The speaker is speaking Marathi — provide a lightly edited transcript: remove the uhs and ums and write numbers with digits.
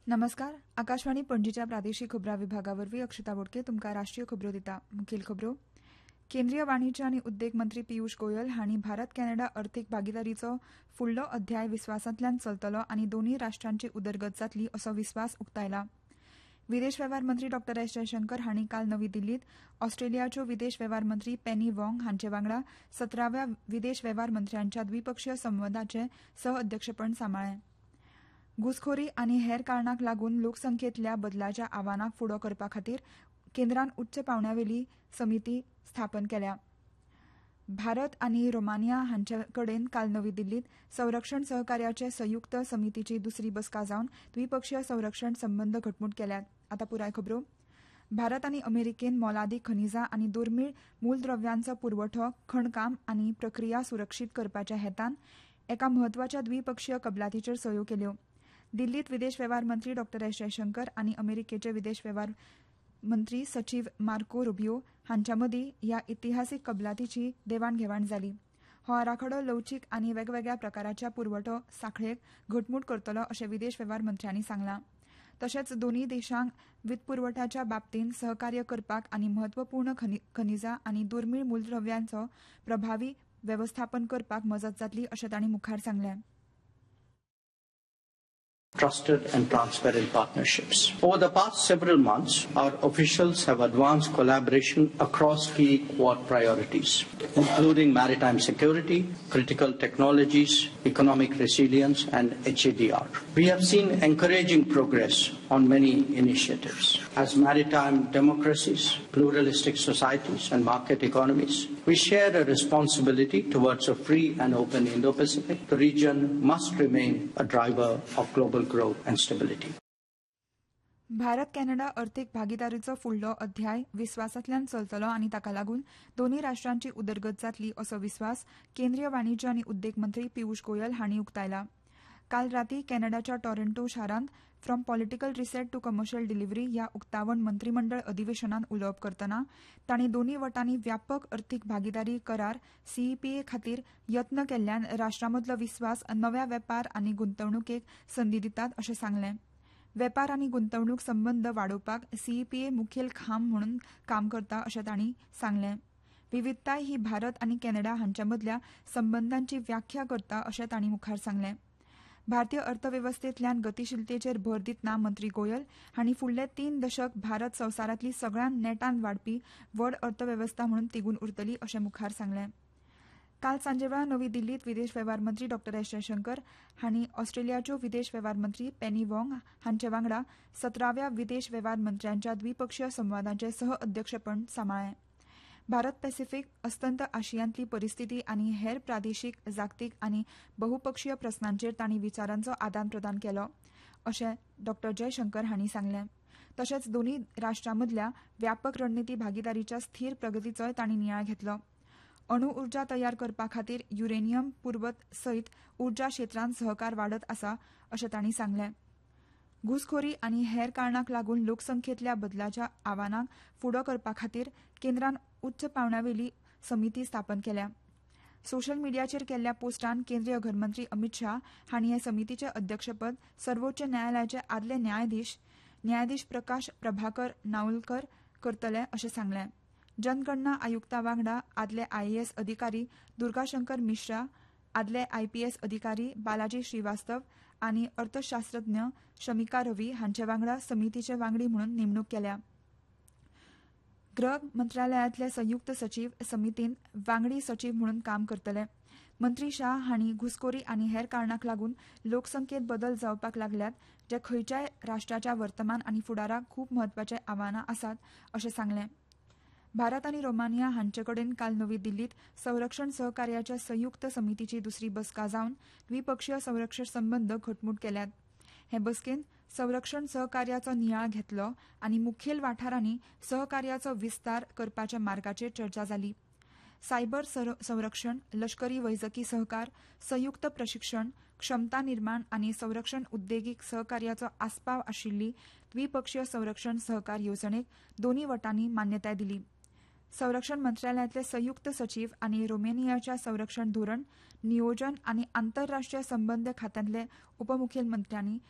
नमस्कार. आकाशवाणी पणजीच्या प्रादेशीक खबरां विभागावरवीं अक्षता बोडके तुमकां राष्ट्रीय खबरो दिता. मुखेल खबरो. केंद्रीय वाणिज्य आनी उद्देग मंत्री पियुष गोयल हांणी भारत कॅनडा अर्थीक भागीदारीचो फुडलो अध्याय विस्वासांतल्यान चलतलो आनी दोनूय राष्ट्रांची उदरगत जातली असो विस्वास उक्तायला. विदेश वेव्हार मंत्री डॉ एस जयशंकर हांणी काल नवी दिल्लीत ऑस्ट्रेलियाच्यो विदेश वेव्हार मंत्री पेनी वॉंग हांचे वांगडा 17व्या विदेश वेव्हार मंत्र्यांच्या द्विपक्षीय संवादाचें सहअध्यक्षपण सांबाळ्ळें. घुसखोरी आनी हेर कारणांक लागून लोकसंख्येंतल्या बदलाच्या आव्हानाक फुडो करपा खातीर केंद्रान उच्च पांवड्यावेली समिती स्थापन केल्या. भारत आनी रोमानिया हांचे कडेन काल नवी दिल्लीत संरक्षण सहकार्याचे संयुक्त समितीची दुसरी बसका जावन द्विपक्षीय संरक्षण संबंद घटमूट केल्यात. आतां पुराय खबरो. भारत आनी अमेरिकेन मोलादी खनिजां आनी दुर्मीळ मूलद्रव्यांचो पुरवठो खणकाम आनी प्रक्रिया सुरक्षीत करपाच्या हेतान एका म्हत्वाच्या द्विपक्षीय कबलातीचेर सयो केल्यो. दिल्लीत विदेश वेव्हार मंत्री डॉ एस जयशंकर आनी अमेरिकेचे विदेश वेव्हार मंत्री सचीव मार्को रुबियो हांच्या मदीं ह्या इतिहासीक कबलातीची देवाणघेवाण जाली. हो आराखडो लवचीक आनी वेगवेगळ्या प्रकाराच्या पुरवठो सांखळेक घटमूट करतलो अशें विदेश वेव्हार मंत्र्यांनी सांगलां. तशेंच दोनूय देशांक वित्तपुरवठ्याच्या बाबतींत सहकार्य करपाक आनी म्हत्वपूर्ण खनिजां आनी दुर्मीळ मूलद्रव्यांचो प्रभावी वेवस्थापन करपाक मजत जातली अशें तांणी मुखार सांगलें. Trusted and transparent partnerships. Over the past several months, our officials have advanced collaboration across key Quad priorities, including maritime security, critical technologies, economic resilience, and HADR. We have seen encouraging progress on many initiatives. As maritime democracies, pluralistic societies, and market economies, we share a responsibility towards a free and open Indo-Pacific. The region must remain a driver of global growth and stability. Bharat Canada अर्थीक भागीदारीचो फुडलो अध्याय विस्वासांतल्यान चलतलो आनी ताका लागून दोनूय राष्ट्रांची उदरगत जातली असो विस्वास केंद्रीय वाणिज्य आनी उद्देग मंत्री पियुष गोयल हांणी उक्तायला. काल रातीं कॅनडाच्या टॉरंटो शारांत from political reset to commercial delivery ह्या उक्तावण मंत्रिमंडळ अधिवेशनात उलोवप करतना तांणी दोनूय वटांनी व्यापक अर्थीक भागीदारी करार सीईपीए खातीर यत्न केल्ल्यान राष्ट्रांमदलो विस्वास नव्या वेपार आनी गुंतवणुकेक संदी दितात अशें सांगलें. वेपार आनी गुंतवणूक संबंद वाडोवपाक सीईपीए मुखेल खांब म्हणून काम करता अशें तांणी सांगलें. विविधताय ही भारत आनी कॅनडा हांच्या मदल्या संबंदांची व्याख्या करता अशें तांणी मुखार सांगलें. भारतीय अर्थवेवस्थेंतल्यान गतीशीलतेचेर भर दितना मंत्री गोयल हांणी फुडले 3 दशक भारत संवसारांतली सगळ्यांत नेटान वाडपी व्हड अर्थवेवस्था म्हणून तिगून उरतली अशें मुखार सांगलें. काल सांजेवेळा नवी दिल्लीत विदेश वेव्हार मंत्री डॉ एस जयशंकर हांणी ऑस्ट्रेलियाच्यो विदेश वेव्हार मंत्री पेनी वॉंग हांचे वांगडा 17व्या विदेश वेव्हार मंत्र्यांच्या द्विपक्षीय संवादाचें सहअध्यक्षपण सांबाळ्ळें. भारत पॅसिफीक अस्तंत आशियांतली परिस्थिती आनी हेर प्रादेशीक जागतीक आनी बहुपक्षीय प्रस्नांचेर तांणी विचारांचो आदान प्रदान केलो अशें डॉ जयशंकर हांणी सांगलें. तशेंच दोनूय राष्ट्रां मदल्या व्यापक रणनिती भागीदारीच्या स्थिर प्रगतीचोय तांणी नियाळ घेतलो. अणु उर्जा तयार करपा खातीर युरेनियम पुरवत सयत उर्जा क्षेत्रांत सहकार वाडत आसा अशें तांणी सांगलें. घुसखोरी आनी हेर कारणांक लागून लोकसंख्येंतल्या बदलाच्या आव्हानाक फुडो करपा खातीर केंद्रान उच्च पांवड्यावेली समिती स्थापन केल्या. सोशल मिडियाचेर केल्ल्या पोस्टान केंद्रीय गृहमंत्री अमित शाह हांणी हे समितीचें अध्यक्षपद सर्वोच्च न्यायालयाचे आदले न्यायाधीश प्रकाश प्रभाकर नावलकर करतले अशें सांगलें. जनगणना आयुक्ता वांगडा आदले आयएएस अधिकारी दुर्गाशंकर मिश्रा, आदले आयपीएस अधिकारी बालाजी श्रीवास्तव आनी अर्थशास्त्रज्ञ शमिका रवी हांचे वांगडा समितीचे वांगडी म्हणून नेमणूक केल्या. गृह मंत्रालयातले संयुक्त सचीव समितीन वांगडी सचीव म्हणून काम करतले. मंत्री शाह हांणी घुसखोरी आनी हेर कारणांक लागून लोकसंख्येत बदल जावपाक लागल्यात जे खंयच्याय राष्ट्राच्या वर्तमान आनी फुडाराक खूब म्हत्वाचे आव्हानां आसात अशें सांगलें. भारत आनी रोमानिया हांचे कडेन काल नवी दिल्लीत संरक्षण सहकार्याच्या संयुक्त समितीची दुसरी बसका जावन द्विपक्षीय संरक्षण संबंद घटमूट केल्यात. हे बसकेंत संरक्षण सहकार्याचो नियाळ घेतलो आनी मुखेल वाठारांनी सहकार्याचो विस्तार करपाच्या मार्गाचेर चर्चा जाली. सायबर संरक्षण, लष्करी वैजकी सहकार, संयुक्त प्रशिक्षण, क्षमता निर्माण आनी संरक्षण उद्देगीक सहकार्याचो आस्पाव आशिल्ली द्विपक्षीय संरक्षण सहकार येवजणेक दोनूय वटांनी मान्यताय दिली. संरक्षण मंत्रालयातले संयुक्त सचिव आनी रोमेनियाच्या संरक्षण धोरण, नियोजन आनी आंतरराष्ट्रीय संबंद खात्यांतले उपमुखेलमंत्र्यांनी